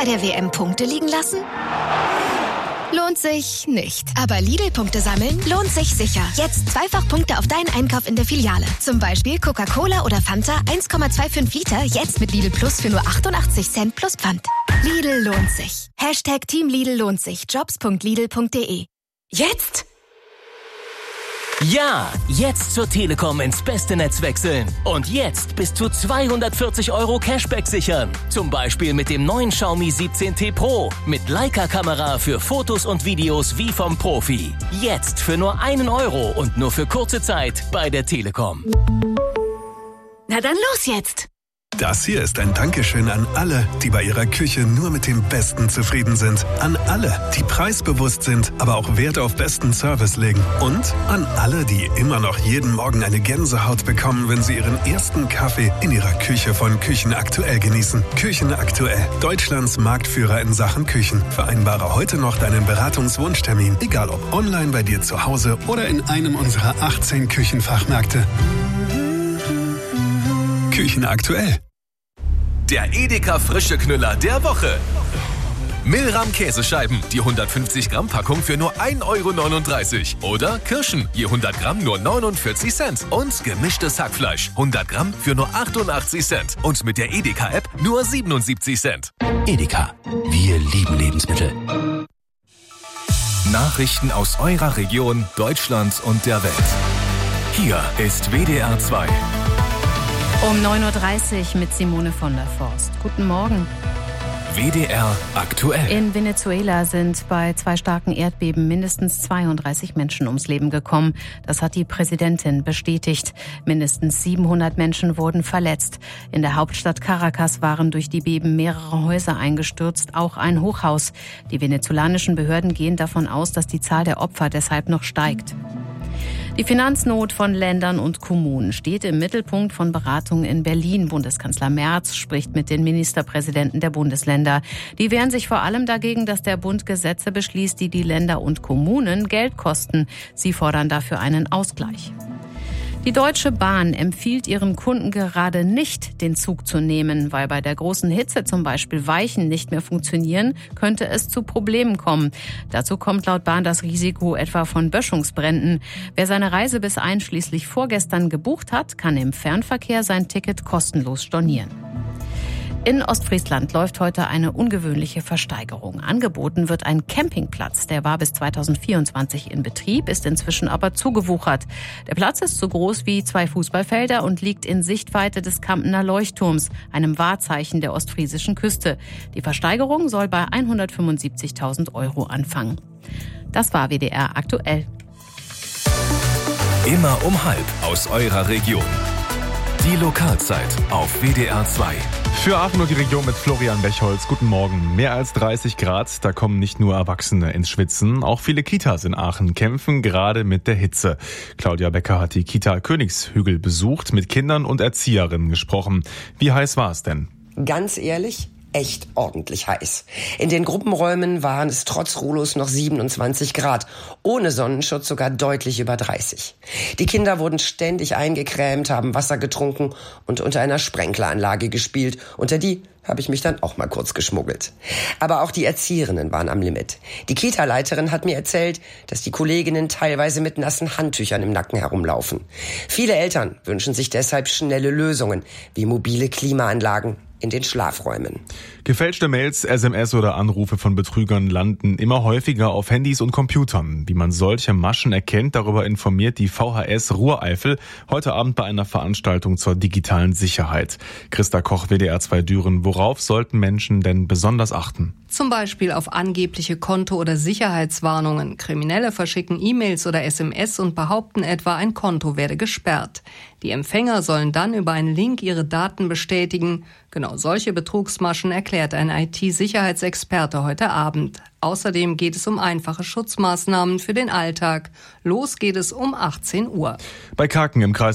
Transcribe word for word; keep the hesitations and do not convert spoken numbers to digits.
bei der W M Punkte liegen lassen? Lohnt sich nicht. Aber Lidl-Punkte sammeln lohnt sich sicher. Jetzt zweifach Punkte auf deinen Einkauf in der Filiale. Zum Beispiel Coca-Cola oder Fanta eins Komma fünfundzwanzig Liter, jetzt mit Lidl Plus für nur achtundachtzig Cent plus Pfand. Lidl lohnt sich. Hashtag Team Lidl lohnt sich. jobs punkt lidl punkt de. Jetzt? Ja, jetzt zur Telekom ins beste Netz wechseln. Und jetzt bis zu zweihundertvierzig Euro Cashback sichern. Zum Beispiel mit dem neuen Xiaomi siebzehn T Pro. Mit Leica-Kamera für Fotos und Videos wie vom Profi. Jetzt für nur einen Euro und nur für kurze Zeit bei der Telekom. Na dann los jetzt! Das hier ist ein Dankeschön an alle, die bei ihrer Küche nur mit dem Besten zufrieden sind. An alle, die preisbewusst sind, aber auch Wert auf besten Service legen. Und an alle, die immer noch jeden Morgen eine Gänsehaut bekommen, wenn sie ihren ersten Kaffee in ihrer Küche von Küchenaktuell genießen. Küchenaktuell, Deutschlands Marktführer in Sachen Küchen. Vereinbare heute noch deinen Beratungswunschtermin, egal ob online bei dir zu Hause oder in einem unserer achtzehn Küchenfachmärkte. Küchenaktuell. Der Edeka frische Knüller der Woche. Milram Käsescheiben, die hundertfünfzig Gramm Packung für nur ein Euro neununddreißig. Oder Kirschen, je hundert Gramm nur neunundvierzig Cent. Und gemischtes Hackfleisch, hundert Gramm für nur achtundachtzig Cent. Und mit der Edeka-App nur siebenundsiebzig Cent. Edeka, wir lieben Lebensmittel. Nachrichten aus eurer Region, Deutschland und der Welt. Hier ist W D R zwei. Um neun Uhr dreißig mit Simone von der Forst. Guten Morgen. W D R aktuell. In Venezuela sind bei zwei starken Erdbeben mindestens zweiunddreißig Menschen ums Leben gekommen. Das hat die Präsidentin bestätigt. Mindestens siebenhundert Menschen wurden verletzt. In der Hauptstadt Caracas waren durch die Beben mehrere Häuser eingestürzt, auch ein Hochhaus. Die venezolanischen Behörden gehen davon aus, dass die Zahl der Opfer deshalb noch steigt. Die Finanznot von Ländern und Kommunen steht im Mittelpunkt von Beratungen in Berlin. Bundeskanzler Merz spricht mit den Ministerpräsidenten der Bundesländer. Die wehren sich vor allem dagegen, dass der Bund Gesetze beschließt, die die Länder und Kommunen Geld kosten. Sie fordern dafür einen Ausgleich. Die Deutsche Bahn empfiehlt ihren Kunden gerade nicht, den Zug zu nehmen, weil bei der großen Hitze zum Beispiel Weichen nicht mehr funktionieren, könnte es zu Problemen kommen. Dazu kommt laut Bahn das Risiko etwa von Böschungsbränden. Wer seine Reise bis einschließlich vorgestern gebucht hat, kann im Fernverkehr sein Ticket kostenlos stornieren. In Ostfriesland läuft heute eine ungewöhnliche Versteigerung. Angeboten wird ein Campingplatz. Der war bis zweitausendvierundzwanzig in Betrieb, ist inzwischen aber zugewuchert. Der Platz ist so groß wie zwei Fußballfelder und liegt in Sichtweite des Kampener Leuchtturms, einem Wahrzeichen der ostfriesischen Küste. Die Versteigerung soll bei hundertfünfundsiebzigtausend Euro anfangen. Das war W D R aktuell. Immer um halb aus eurer Region. Die Lokalzeit auf W D R zwei. Für Aachen und die Region mit Florian Bechholz. Guten Morgen. Mehr als dreißig Grad, da kommen nicht nur Erwachsene ins Schwitzen. Auch viele Kitas in Aachen kämpfen gerade mit der Hitze. Claudia Becker hat die Kita Königshügel besucht, mit Kindern und Erzieherinnen gesprochen. Wie heiß war es denn? Ganz ehrlich? Echt ordentlich heiß. In den Gruppenräumen waren es trotz Rollos noch siebenundzwanzig Grad, ohne Sonnenschutz sogar deutlich über dreißig. Die Kinder wurden ständig eingecremt, haben Wasser getrunken und unter einer Sprenkleranlage gespielt. Unter die habe ich mich dann auch mal kurz geschmuggelt. Aber auch die Erzieherinnen waren am Limit. Die Kita-Leiterin hat mir erzählt, dass die Kolleginnen teilweise mit nassen Handtüchern im Nacken herumlaufen. Viele Eltern wünschen sich deshalb schnelle Lösungen, wie mobile Klimaanlagen in den Schlafräumen. Gefälschte Mails, S M S oder Anrufe von Betrügern landen immer häufiger auf Handys und Computern. Wie man solche Maschen erkennt, darüber informiert die V H S Ruhr-Eifel heute Abend bei einer Veranstaltung zur digitalen Sicherheit. Christa Koch, W D R zwei Düren. Worauf sollten Menschen denn besonders achten? Zum Beispiel auf angebliche Konto- oder Sicherheitswarnungen. Kriminelle verschicken E-Mails oder S M S und behaupten etwa, ein Konto werde gesperrt. Die Empfänger sollen dann über einen Link ihre Daten bestätigen. Genau solche Betrugsmaschen erklärt ein I T-Sicherheitsexperte heute Abend. Außerdem geht es um einfache Schutzmaßnahmen für den Alltag. Los geht es um achtzehn Uhr. Bei Kaken im Kreis